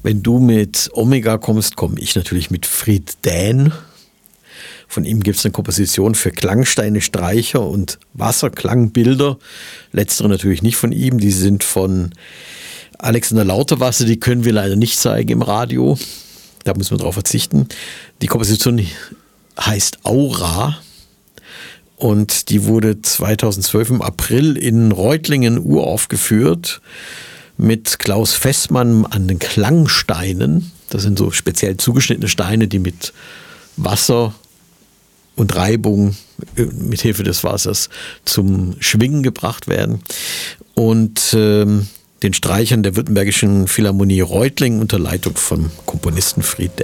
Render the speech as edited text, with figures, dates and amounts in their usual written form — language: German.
Wenn du mit Omega kommst, komme ich natürlich mit Fried Dähn. Von ihm gibt es eine Komposition für Klangsteine, Streicher und Wasserklangbilder. Letztere natürlich nicht von ihm, die sind von Alexander Lauterwasser, die können wir leider nicht zeigen im Radio. Da müssen wir drauf verzichten. Die Komposition heißt Aura und die wurde 2012 im April in Reutlingen uraufgeführt mit Klaus Fessmann an den Klangsteinen. Das sind so speziell zugeschnittene Steine, die mit Wasser und Reibung mit Hilfe des Wassers zum Schwingen gebracht werden. Und den Streichern der Württembergischen Philharmonie Reutlingen unter Leitung vom Komponisten Fried Dähn.